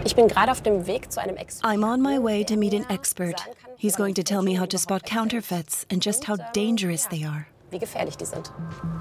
I'm on my way to meet an expert. He's going to tell me how to spot counterfeits and just how dangerous they are. Wie gefährlich die sind.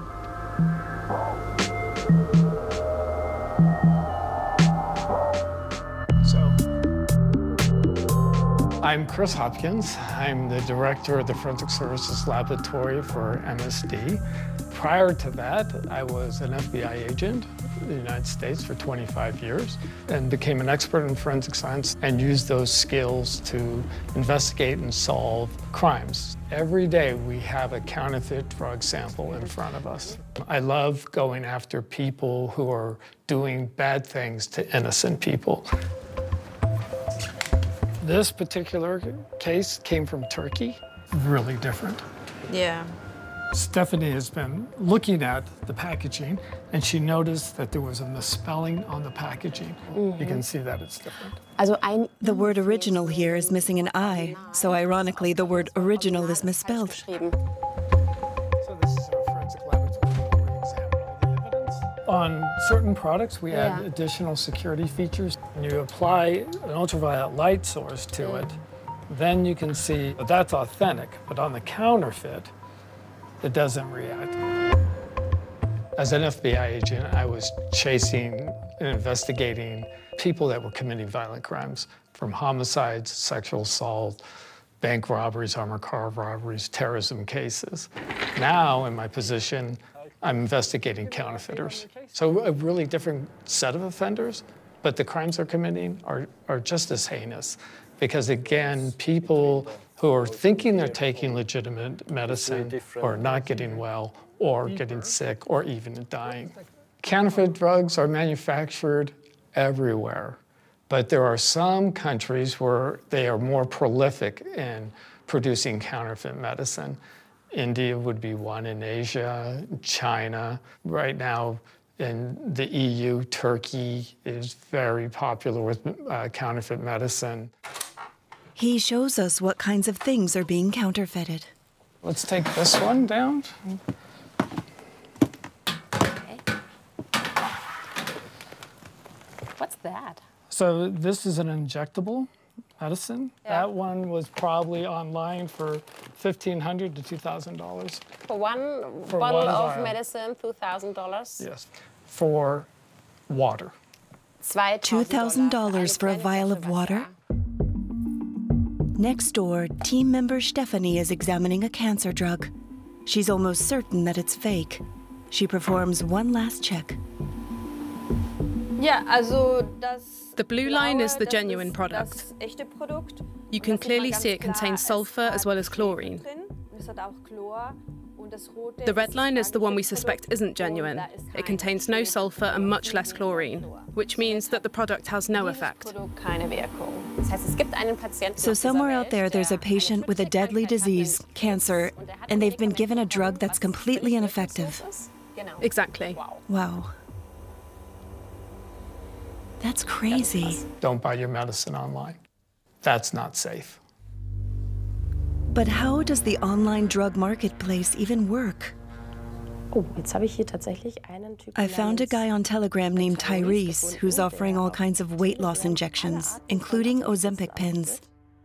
I'm Chris Hopkins. I'm the director of the Forensic Services Laboratory for MSD. Prior to that, I was an FBI agent in the United States for 25 years and became an expert in forensic science and used those skills to investigate and solve crimes. Every day we have a counterfeit drug sample in front of us. I love going after people who are doing bad things to innocent people. This particular case came from Turkey, really different. Yeah. Stephanie has been looking at the packaging, and she noticed that there was a misspelling on the packaging. You can see that it's different. The word original here is missing an I, so ironically, the word original is misspelled. So this is our forensic laboratory where we examine all the evidence. On certain products, we add additional security features. When you apply an ultraviolet light source to it, then you can see that that's authentic, but on the counterfeit, it doesn't react. As an FBI agent, I was chasing and investigating people that were committing violent crimes, from homicides, sexual assault, bank robberies, armored car robberies, terrorism cases. Now, in my position, I'm investigating counterfeiters. So a really different set of offenders, but the crimes they're committing are just as heinous. Because again, people who are thinking they're taking legitimate medicine are not getting well or getting sick or even dying. Counterfeit drugs are manufactured everywhere, but there are some countries where they are more prolific in producing counterfeit medicine. India would be one, in Asia, China. Right now in the EU, Turkey is very popular with counterfeit medicine. He shows us what kinds of things are being counterfeited. Let's take this one down. Okay. What's that? So this is an injectable medicine. That one was probably online for $1,500 to $2,000. For one bottle of medicine, $2,000? Yes. For water. $2,000 for a vial of water? Next door, team member Stephanie is examining a cancer drug. She's almost certain that it's fake. She performs one last check. The blue line is the genuine product. You can clearly see it contains sulfur as well as chlorine. The red line is the one we suspect isn't genuine. It contains no sulfur and much less chlorine, which means that the product has no effect. So somewhere out there's a patient with a deadly disease, cancer, and they've been given a drug that's completely ineffective. Exactly. Wow. That's crazy. Don't buy your medicine online. That's not safe. But how does the online drug marketplace even work? I found a guy on Telegram named Tyrese who's offering all kinds of weight loss injections, including Ozempic pens.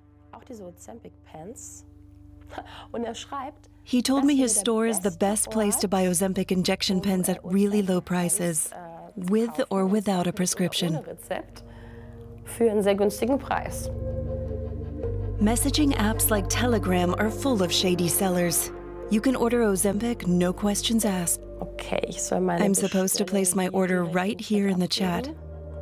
He told me his store is the best place to buy Ozempic injection pens at really low prices, with or without a prescription. Messaging apps like Telegram are full of shady sellers. You can order Ozempic, no questions asked. I'm supposed to place my order right here in the chat.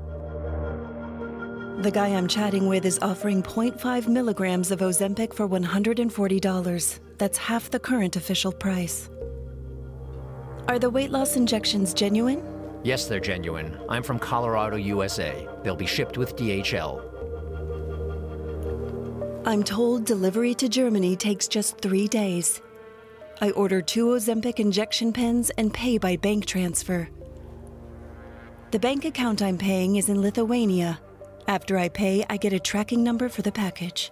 The guy I'm chatting with is offering 0.5 milligrams of Ozempic for $140. That's half the current official price. Are the weight loss injections genuine? Yes, they're genuine. I'm from Colorado, USA. They'll be shipped with DHL. I'm told delivery to Germany takes just 3 days. I order 2 Ozempic injection pens and pay by bank transfer. The bank account I'm paying is in Lithuania. After I pay, I get a tracking number for the package.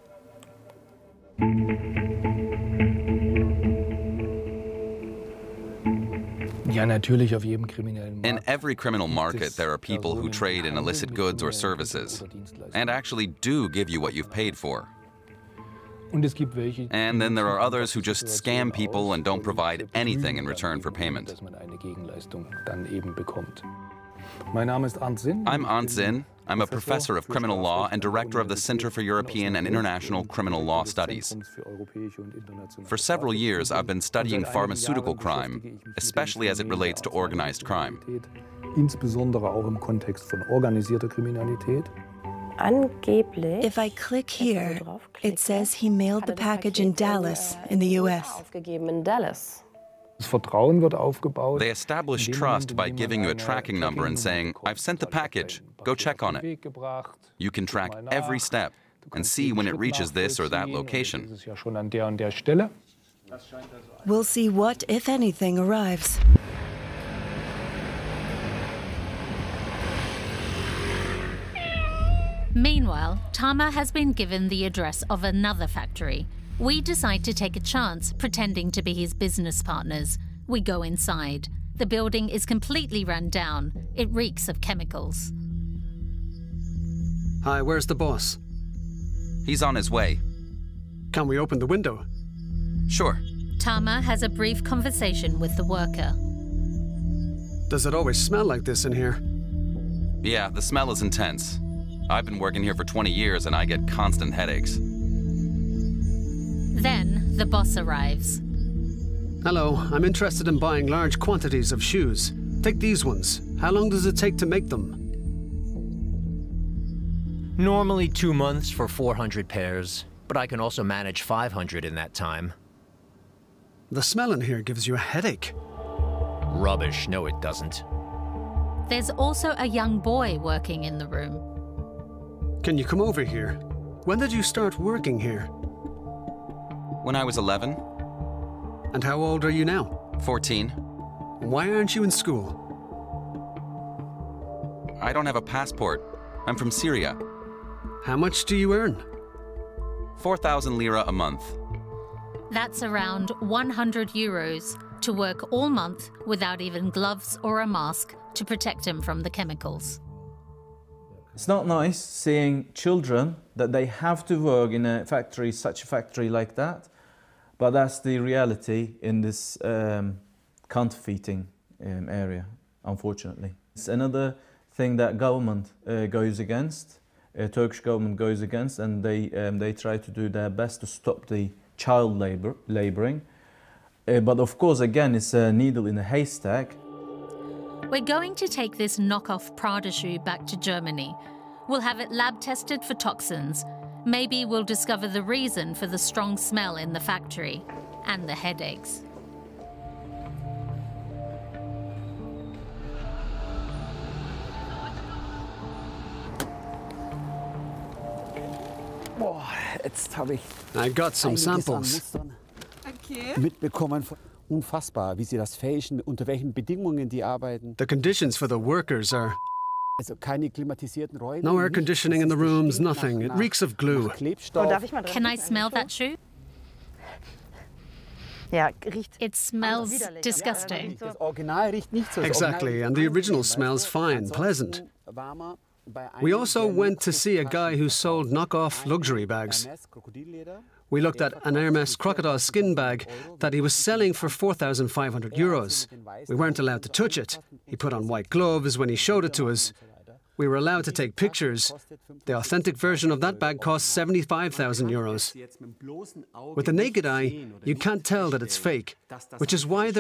In every criminal market, there are people who trade in illicit goods or services, and actually do give you what you've paid for. And then there are others who just scam people and don't provide anything in return for payment. I'm Arndt Zinn. I'm a professor of criminal law and director of the Center for European and International Criminal Law Studies. For several years, I've been studying pharmaceutical crime, especially as it relates to organized crime. If I click here, it says he mailed the package in Dallas, in the US. They establish trust by giving you a tracking number and saying, "I've sent the package, go check on it." You can track every step and see when it reaches this or that location. We'll see what, if anything, arrives. Meanwhile, Tama has been given the address of another factory. We decide to take a chance, pretending to be his business partners. We go inside. The building is completely run down. It reeks of chemicals. Hi, where's the boss? He's on his way. Can we open the window? Sure. Tama has a brief conversation with the worker. Does it always smell like this in here? Yeah, the smell is intense. I've been working here for 20 years and I get constant headaches. Then the boss arrives. Hello, I'm interested in buying large quantities of shoes. Take these ones. How long does it take to make them? Normally 2 months for 400 pairs, but I can also manage 500 in that time. The smell in here gives you a headache. Rubbish, no it doesn't. There's also a young boy working in the room. Can you come over here? When did you start working here? When I was 11. And how old are you now? 14. Why aren't you in school? I don't have a passport. I'm from Syria. How much do you earn? 4,000 lira a month. That's around 100 euros to work all month without even gloves or a mask to protect him from the chemicals. It's not nice seeing children that they have to work in a factory, such a factory like that, but that's the reality in this counterfeiting area, unfortunately. It's another thing that government goes against, Turkish government goes against, and they try to do their best to stop the child laboring. But of course, again, it's a needle in a haystack. We're going to take this knockoff Prada shoe back to Germany. We'll have it lab tested for toxins. Maybe we'll discover the reason for the strong smell in the factory and the headaches. I got some samples. Unfassbar, wie sie das fälschen, unter welchen Bedingungen die arbeiten. The conditions for the workers are... Also keine klimatisierten Räume. No air conditioning in the rooms, nothing. It reeks of glue. Can I smell that shoe? It smells disgusting. Exactly, and the original smells fine, pleasant. We also went to see a guy who sold knockoff luxury bags. We looked at an Hermes crocodile skin bag that he was selling for 4,500 euros. We weren't allowed to touch it. He put on white gloves when he showed it to us. We were allowed to take pictures. The authentic version of that bag cost 75,000 euros. With the naked eye, you can't tell that it's fake, which is why